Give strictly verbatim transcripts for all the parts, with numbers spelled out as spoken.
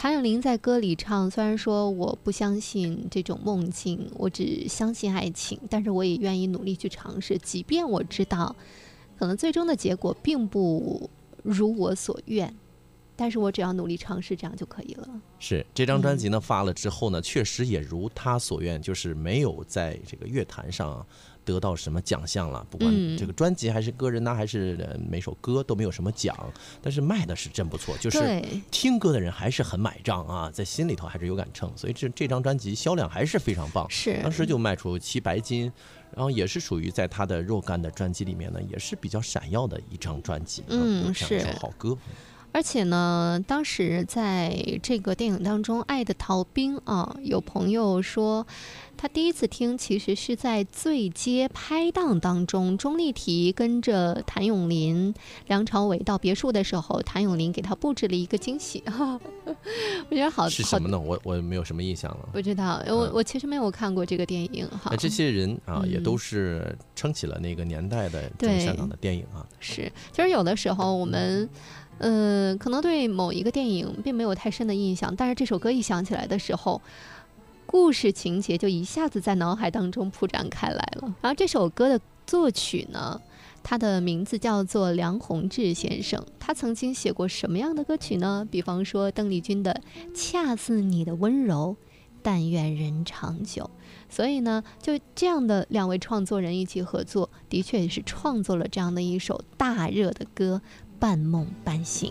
谭咏麟在歌里唱，虽然说我不相信这种梦境，我只相信爱情，但是我也愿意努力去尝试，即便我知道可能最终的结果并不如我所愿，但是我只要努力尝试，这样就可以了。 是，这张专辑呢、嗯、发了之后呢，确实也如他所愿，就是没有在这个乐坛上得到什么奖项了，不管这个专辑还是个人呢，还是每首歌都没有什么奖，但是卖的是真不错，就是听歌的人还是很买账啊，在心里头还是有杆秤，所以这这张专辑销量还是非常棒， 是当时就卖出七白金，然后也是属于在他的若干的专辑里面呢，也是比较闪耀的一张专辑， 嗯，是首好歌。 而且呢，当时在这个电影当中，《爱的逃兵》啊，有朋友说，他第一次听其实是在醉街拍档当中，钟丽缇跟着谭咏麟、梁朝伟到别墅的时候，谭咏麟给他布置了一个惊喜。我觉得好是什么呢？我我没有什么印象了， 不知道。我、嗯、我其实没有看过这个电影哈。 这些人啊，嗯、也都是撑起了那个年代的香港的电影啊。 是，其实有的时候我们。呃，可能对某一个电影并没有太深的印象，但是这首歌一响起来的时候，故事情节就一下子在脑海当中铺展开来了。然后这首歌的作曲呢，他的名字叫做梁鸿志先生，他曾经写过什么样的歌曲呢？比方说邓丽君的《恰似你的温柔，但愿人长久》。所以呢，就这样的两位创作人一起合作，的确也是创作了这样的一首大热的歌。半梦半醒。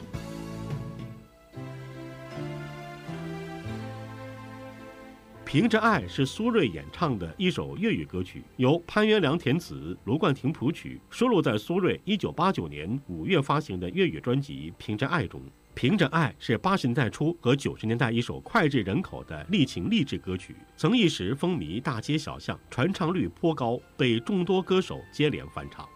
凭着爱是苏芮演唱的一首粤语歌曲，由潘元良填词，卢冠廷谱曲，收录在苏芮一九八九年五月发行的粤语专辑《凭着爱》中。凭着爱是八十年代初和九十年代一首脍炙人口的励情励志歌曲，曾一时风靡大街小巷，传唱率颇高，被众多歌手接连翻唱。